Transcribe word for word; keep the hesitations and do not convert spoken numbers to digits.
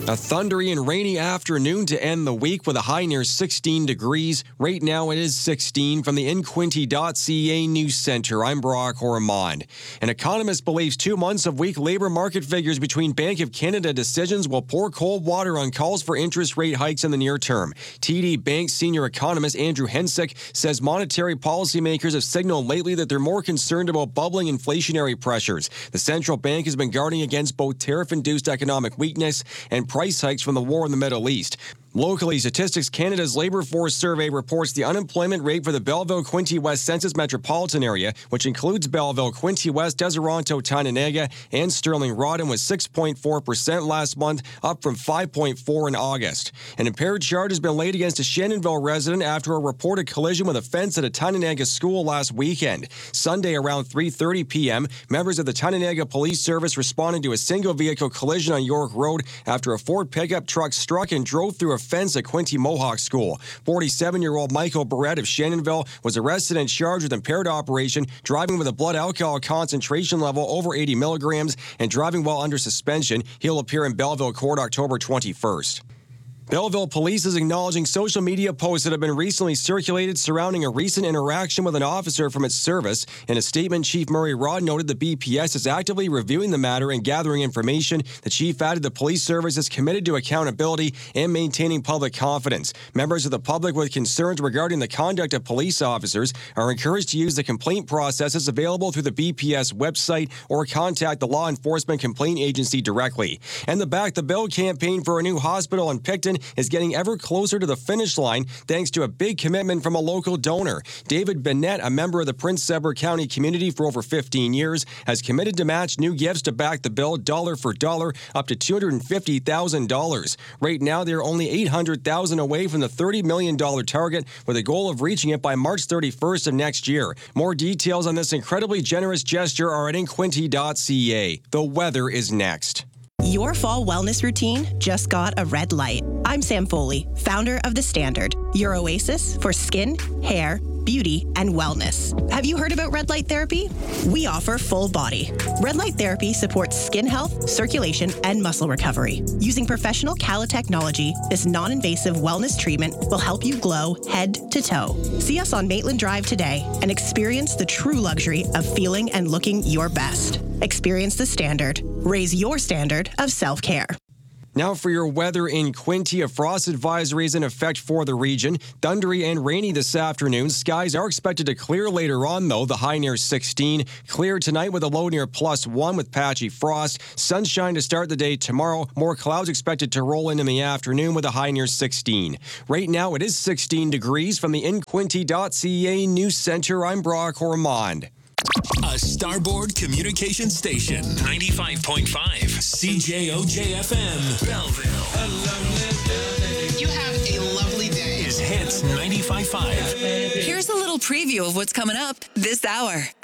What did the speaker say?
A thundery and rainy afternoon to end the week with a high near sixteen degrees. Right now it is sixteen. From the in quinte dot c a News Center, I'm Brock Ormond. An economist believes two months of weak labor market figures between Bank of Canada decisions will pour cold water on calls for interest rate hikes in the near term. T D Bank senior economist Andrew Hensick says monetary policymakers have signaled lately that they're more concerned about bubbling inflationary pressures. The central bank has been guarding against both tariff-induced economic weakness and price hikes from the war in the Middle East. Locally, Statistics Canada's Labour Force Survey reports the unemployment rate for the Belleville-Quinte West Census Metropolitan Area, which includes Belleville, Quinte West, Deseronto, Tyendinaga, and Stirling-Rawdon, was six point four percent last month, up from five point four in August. An impaired charge has been laid against a Shannonville resident after a reported collision with a fence at a Tyendinaga school last weekend. Sunday around three thirty p.m., members of the Tyendinaga Police Service responded to a single-vehicle collision on York Road after a Ford pickup truck struck and drove through a fence at Quinte Mohawk School. forty-seven-year-old Michael Barrett of Shannonville was arrested and charged with impaired operation, driving with a blood alcohol concentration level over eighty milligrams, and driving while under suspension. He'll appear in Belleville Court October twenty-first. Belleville Police is acknowledging social media posts that have been recently circulated surrounding a recent interaction with an officer from its service. In a statement, Chief Murray Rod noted the B P S is actively reviewing the matter and gathering information. The chief added the police service is committed to accountability and maintaining public confidence. Members of the public with concerns regarding the conduct of police officers are encouraged to use the complaint processes available through the B P S website or contact the Law Enforcement Complaint Agency directly. And the Back the Bill campaign for a new hospital in Picton is getting ever closer to the finish line thanks to a big commitment from a local donor. David Bennett, a member of the Prince Edward County community for over fifteen years, has committed to match new gifts to Back the Bill dollar for dollar up to two hundred fifty thousand dollars. Right now, they're only eight hundred thousand dollars away from the thirty million dollars target, with a goal of reaching it by March thirty-first of next year. More details on this incredibly generous gesture are at in quinte dot c a. The weather is next. Your fall wellness routine just got a red light. I'm Sam Foley, founder of The Standard, your oasis for skin, hair, beauty, and wellness. Have you heard about red light therapy? We offer full body. Red light therapy supports skin health, circulation, and muscle recovery. Using professional Cala technology, this non-invasive wellness treatment will help you glow head to toe. See us on Maitland Drive today and experience the true luxury of feeling and looking your best. Experience The Standard. Raise your standard of self-care. Now for your weather in Quinte, a frost advisory is in effect for the region. Thundery and rainy this afternoon. Skies are expected to clear later on, though. The high near sixteen. Clear tonight with a low near plus one with patchy frost. Sunshine to start the day tomorrow. More clouds expected to roll in in the afternoon with a high near sixteen. Right now it is sixteen degrees. From the in quinte dot c a News Center, I'm Brock Ormond. A Starboard Communication Station, ninety-five point five C J O J F M, Belleville. A lovely day. You have a lovely day. Is Hits ninety-five point five. Here's a little preview of what's coming up this hour.